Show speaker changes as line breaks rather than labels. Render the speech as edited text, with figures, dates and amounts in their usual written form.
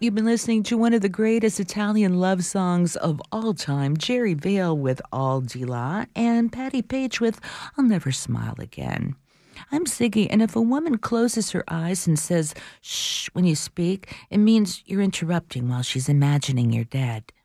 You've been listening to one of the greatest Italian love songs of all time, Jerry Vale with All Di La and Patti Page with I'll Never Smile Again. I'm Ziggy, and if a woman closes her eyes and says, shh, when you speak, it means you're interrupting while she's imagining you're dead.